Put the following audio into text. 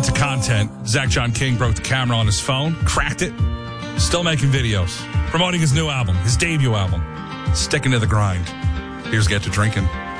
Commitment to content. Zach John King broke the camera on his phone, cracked it, still making videos, promoting his new album, his debut album, sticking to the grind. Here's Get to Drinking.